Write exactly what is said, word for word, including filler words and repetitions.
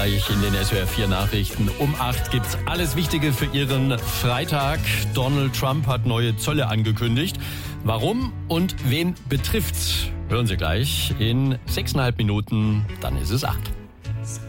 In den S W R vier Nachrichten um acht gibt's alles Wichtige für Ihren Freitag. Donald Trump hat neue Zölle angekündigt. Warum und wen betrifft's? Hören Sie gleich in sechseinhalb Minuten, dann ist es acht.